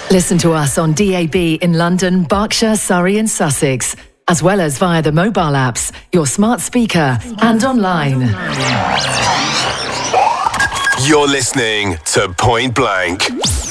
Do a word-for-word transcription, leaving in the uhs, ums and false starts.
Listen to us on D A B in London, Berkshire, Surrey and Sussex, as well as via the mobile apps, your smart speaker and online. You're listening to Point Blank.